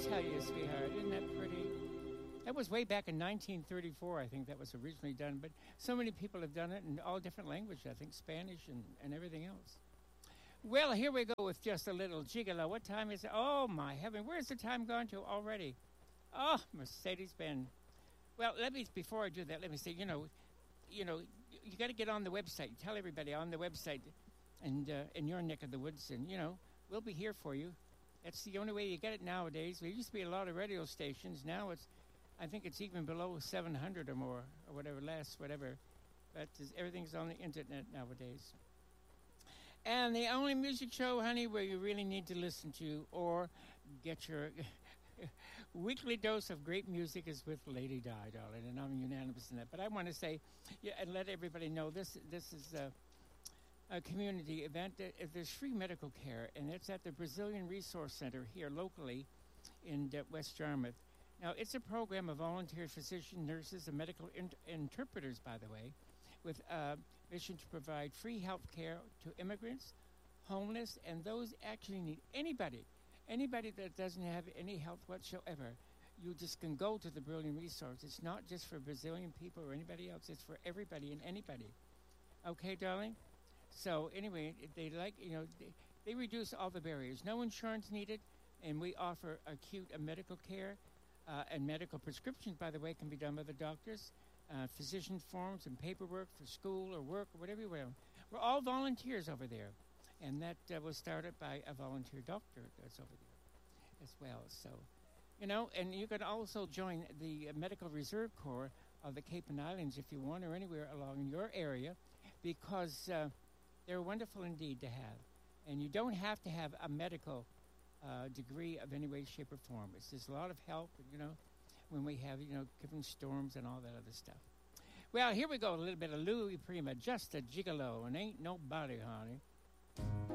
tell you, sweetheart, isn't that pretty? That was way back in 1934, I think that was originally done, but so many people have done it in all different languages, I think Spanish and everything else. Well, here we go with just a little gigolo. What time is it? Oh, my heaven, where's the time gone to already? Oh, Mercedes-Benz. Well, before I do that, let me say, you got to get on the website. Tell everybody on the website and in your neck of the woods, and, we'll be here for you. That's the only way you get it nowadays. There used to be a lot of radio stations. Now I think it's even below 700 or more, or whatever, less, whatever. But everything's on the internet nowadays. And the only music show, honey, where you really need to listen to or get your weekly dose of great music is with Lady Di, darling, and I'm unanimous in that. But I want to say, and let everybody know, this is a community event. There's free medical care, and it's at the Brazilian Resource Center here locally in West Yarmouth. Now, it's a program of volunteer physicians, nurses, and medical interpreters, by the way, with a mission to provide free health care to immigrants, homeless, and those actually need anybody that doesn't have any health whatsoever. You just can go to the Brazilian Resource. It's not just for Brazilian people or anybody else. It's for everybody and anybody. Okay, darling? So, anyway, they reduce all the barriers. No insurance needed, and we offer acute medical care. And medical prescriptions, by the way, can be done by the doctors, physician forms and paperwork for school or work or whatever you want. We're all volunteers over there. And that was started by a volunteer doctor that's over there as well. So, and you can also join the Medical Reserve Corps of the Cape and Islands if you want, or anywhere along your area, because they're wonderful indeed to have. And you don't have to have a medical degree of any way, shape, or form. It's just a lot of help, when we have, given storms and all that other stuff. Well, here we go, a little bit of Louis Prima, just a gigolo, and ain't nobody, honey.